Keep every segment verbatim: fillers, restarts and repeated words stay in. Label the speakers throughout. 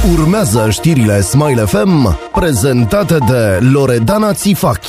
Speaker 1: Urmează știrile Smile F M, prezentate de Loredana Țifachi.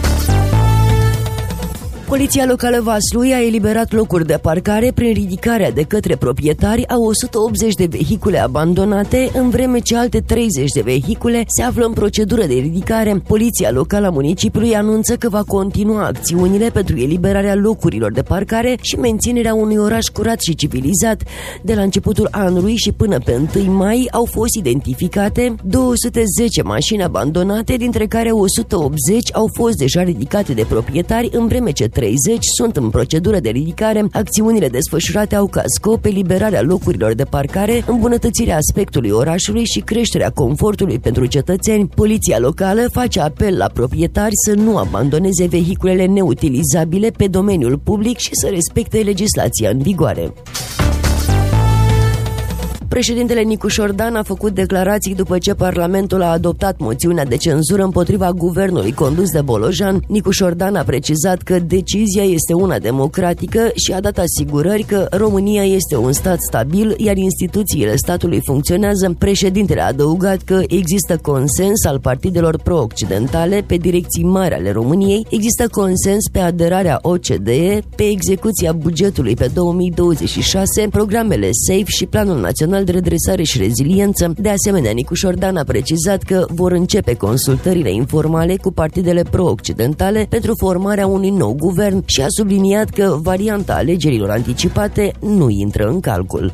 Speaker 2: Poliția locală Vaslui a eliberat locuri de parcare prin ridicarea de către proprietari a o sută optzeci de vehicule abandonate, în vreme ce alte treizeci de vehicule se află în procedură de ridicare. Poliția locală a municipiului anunță că va continua acțiunile pentru eliberarea locurilor de parcare și menținerea unui oraș curat și civilizat. De la începutul anului și până pe întâi mai au fost identificate două sute zece mașini abandonate, dintre care o sută optzeci au fost deja ridicate de proprietari, în vreme ce treizeci sunt în procedură de ridicare. Acțiunile desfășurate au ca scop eliberarea locurilor de parcare, îmbunătățirea aspectului orașului și creșterea confortului pentru cetățeni. Poliția locală face apel la proprietari să nu abandoneze vehiculele neutilizabile pe domeniul public și să respecte legislația în vigoare. Președintele Nicu Șordan a făcut declarații după ce Parlamentul a adoptat moțiunea de cenzură împotriva guvernului condus de Bolojan. Nicu Șordan a precizat că decizia este una democratică și a dat asigurări că România este un stat stabil, iar instituțiile statului funcționează. Președintele a adăugat că există consens al partidelor pro-occidentale pe direcții mari ale României, există consens pe aderarea O C D E, pe execuția bugetului pe două mii douăzeci și șase, programele SAFE și Planul Național de Redresare și Reziliență. De asemenea, Nicu Șordan a precizat că vor începe consultările informale cu partidele pro-occidentale pentru formarea unui nou guvern și a subliniat că varianta alegerilor anticipate nu intră în calcul.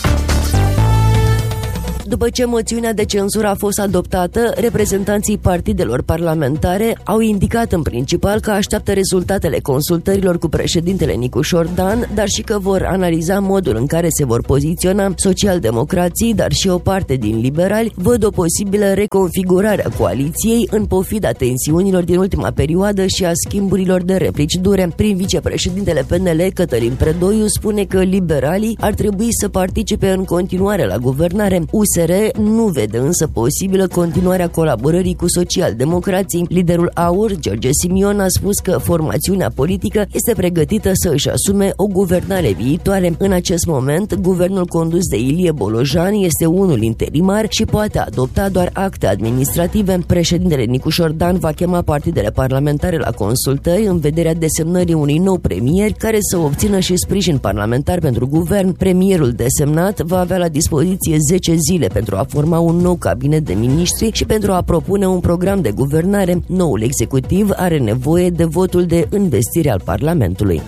Speaker 2: După ce moțiunea de cenzură a fost adoptată, reprezentanții partidelor parlamentare au indicat în principal că așteaptă rezultatele consultărilor cu președintele Nicu Șordan, dar și că vor analiza modul în care se vor poziționa. Socialdemocrații, dar și o parte din liberali, văd o posibilă reconfigurare a coaliției în pofida tensiunilor din ultima perioadă și a schimburilor de replici dure. Prin vicepreședintele P N L, Cătălin Predoiu, spune că liberalii ar trebui să participe în continuare la guvernare. U S R nu vede însă posibilă continuarea colaborării cu socialdemocrații. Liderul AUR, George Simion, a spus că formațiunea politică este pregătită să își asume o guvernare viitoare. În acest moment, guvernul condus de Ilie Bolojan este unul interimar și poate adopta doar acte administrative. Președintele Nicu Șordan va chema partidele parlamentare la consultări în vederea desemnării unui nou premier care să obțină și sprijin parlamentar pentru guvern. Premierul desemnat va avea la dispoziție zece zile pentru a forma un nou cabinet de miniștri și pentru a propune un program de guvernare. Noul executiv are nevoie de votul de învestire al Parlamentului.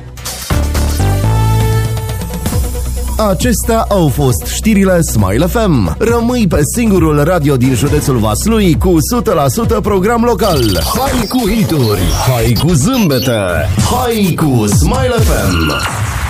Speaker 1: Acestea au fost știrile Smile F M. Rămâi pe singurul radio din județul Vaslui cu o sută la sută program local. Hai cu hituri, hai cu zâmbete, hai cu Smile F M.